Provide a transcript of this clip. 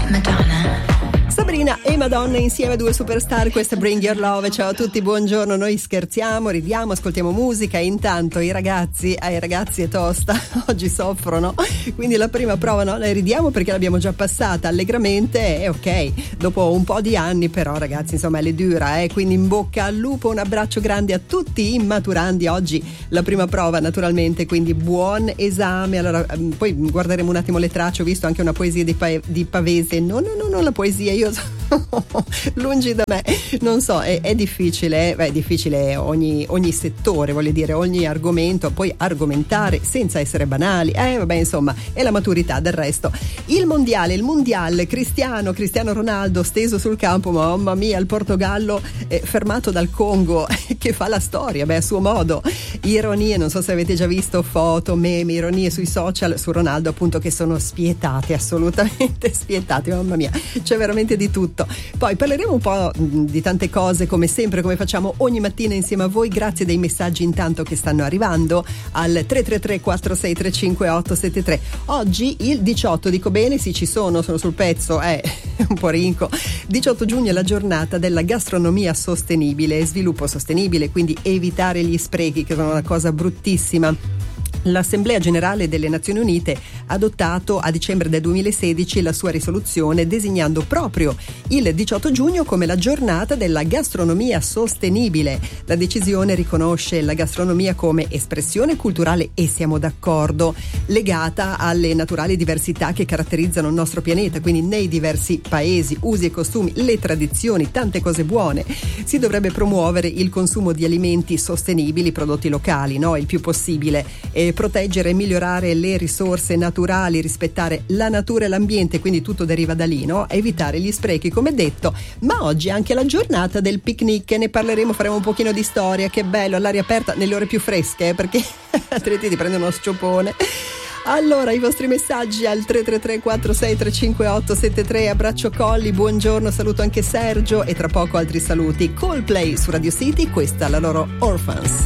Sabrina e Madonna insieme, due superstar, questa è Bring Your Love. Ciao a tutti, buongiorno, noi scherziamo, ridiamo, ascoltiamo musica e intanto i ragazzi è tosta, oggi soffrono, quindi la prima prova no, la ridiamo perché l'abbiamo già passata allegramente e ok, dopo un po' di anni però ragazzi insomma le dura, quindi in bocca al lupo, un abbraccio grande a tutti i maturandi, oggi la prima prova naturalmente, quindi buon esame. Allora poi guarderemo un attimo le tracce, ho visto anche una poesia di Pavese, no la poesia, io lungi da me, non so, è difficile, è difficile ogni settore, voglio dire, ogni argomento, poi argomentare senza essere banali, vabbè insomma, è la maturità. Del resto il mondiale, Cristiano Ronaldo steso sul campo, mamma mia, il Portogallo fermato dal Congo che fa la storia, a suo modo, ironie, non so se avete già visto foto, meme, ironie sui social su Ronaldo appunto che sono spietate, assolutamente spietate, mamma mia, c'è veramente di tutto. Poi parleremo un po' di tante cose come sempre, come facciamo ogni mattina insieme a voi, grazie dei messaggi intanto che stanno arrivando al 333 4635 873. Oggi il 18, dico bene, sì, sono sul pezzo, un po' rinco. 18 giugno è la giornata della gastronomia sostenibile e sviluppo sostenibile, quindi evitare gli sprechi che sono una cosa bruttissima. L'Assemblea Generale delle Nazioni Unite ha adottato a dicembre del 2016 la sua risoluzione designando proprio il 18 giugno come la giornata della gastronomia sostenibile. La decisione riconosce la gastronomia come espressione culturale, e siamo d'accordo, legata alle naturali diversità che caratterizzano il nostro pianeta, quindi nei diversi paesi, usi e costumi, le tradizioni, tante cose buone. Si dovrebbe promuovere il consumo di alimenti sostenibili, prodotti locali, no? Il più possibile, proteggere e migliorare le risorse naturali, rispettare la natura e l'ambiente, quindi tutto deriva da lì, no? Evitare gli sprechi, come detto. Ma oggi è anche la giornata del picnic, ne parleremo, faremo un pochino di storia, che bello, all'aria aperta nelle ore più fresche, perché altrimenti ti prende uno sciopone. Allora, i vostri messaggi al 333 4635 873, abbraccio Colli, buongiorno, saluto anche Sergio e tra poco altri saluti. Coldplay su Radio City, questa è la loro Orphans.